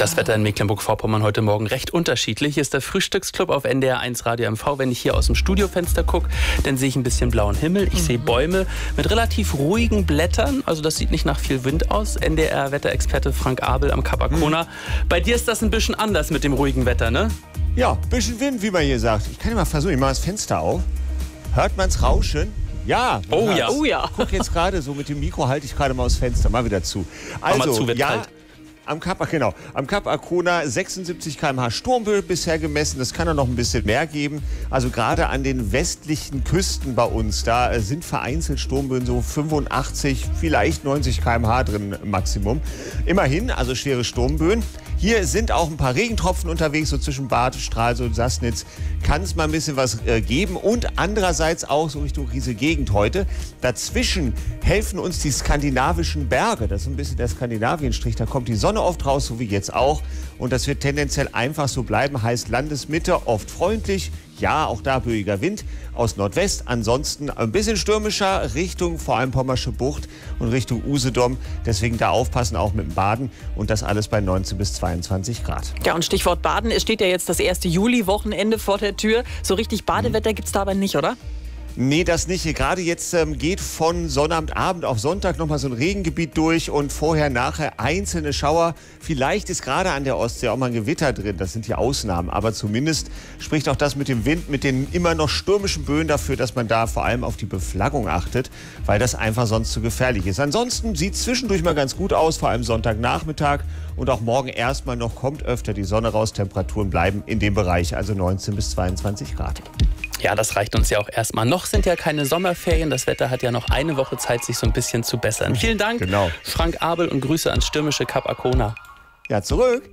Das Wetter in Mecklenburg-Vorpommern heute Morgen recht unterschiedlich. Hier ist der Frühstücksclub auf NDR 1 Radio MV. Wenn ich hier aus dem Studiofenster gucke, dann sehe ich ein bisschen blauen Himmel. Ich sehe Bäume mit relativ ruhigen Blättern. Also das sieht nicht nach viel Wind aus. NDR-Wetterexperte Frank Abel am Kap Arkona. Bei dir ist das ein bisschen anders mit dem ruhigen Wetter, ne? Ja, bisschen Wind, wie man hier sagt. Ich kann ja mal versuchen, ich mache das Fenster auf. Hört man's rauschen? Ja. Oh ja. Oh ja. Guck jetzt gerade so mit dem Mikro, halte ich gerade mal das Fenster mal wieder zu. Also, mal zu, wird kalt. Am Kap Arkona 76 km/h Sturmböe bisher gemessen. Das kann ja noch ein bisschen mehr geben. Also gerade an den westlichen Küsten bei uns, da sind vereinzelt Sturmböen so 85, vielleicht 90 km/h drin Maximum. Immerhin, also schwere Sturmböen. Hier sind auch ein paar Regentropfen unterwegs, so zwischen Bad, Stralsund und Sassnitz. Kann es mal ein bisschen was geben. Und andererseits auch so Richtung Riese Gegend heute. Dazwischen helfen uns die skandinavischen Berge. Das ist ein bisschen der Skandinavienstrich. Da kommt die Sonne oft raus, so wie jetzt auch. Und das wird tendenziell einfach so bleiben. Heißt Landesmitte, oft freundlich. Ja, auch da böiger Wind aus Nordwest. Ansonsten ein bisschen stürmischer Richtung vor allem Pommersche Bucht und Richtung Usedom. Deswegen da aufpassen, auch mit dem Baden. Und das alles bei 19 bis 22 Grad. Ja, und Stichwort Baden. Es steht ja jetzt das 1. Juli-Wochenende vor der Tür. So richtig Badewetter gibt es da aber nicht, oder? Nee, das nicht. Gerade jetzt geht von Sonnabendabend auf Sonntag nochmal so ein Regengebiet durch und vorher, nachher einzelne Schauer. Vielleicht ist gerade an der Ostsee auch mal ein Gewitter drin. Das sind die Ausnahmen. Aber zumindest spricht auch das mit dem Wind, mit den immer noch stürmischen Böen dafür, dass man da vor allem auf die Beflaggung achtet, weil das einfach sonst zu gefährlich ist. Ansonsten sieht es zwischendurch mal ganz gut aus, vor allem Sonntagnachmittag. Und auch morgen erstmal noch kommt öfter die Sonne raus. Temperaturen bleiben in dem Bereich, also 19 bis 22 Grad. Ja, das reicht uns ja auch erstmal. Noch sind ja keine Sommerferien. Das Wetter hat ja noch eine Woche Zeit, sich so ein bisschen zu bessern. Vielen Dank, Genau. Frank Abel, und Grüße ans stürmische Kap Arkona. Ja, zurück.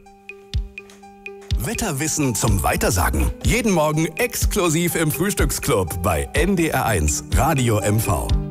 Wetterwissen zum Weitersagen. Jeden Morgen exklusiv im Frühstücksclub bei NDR 1 Radio MV.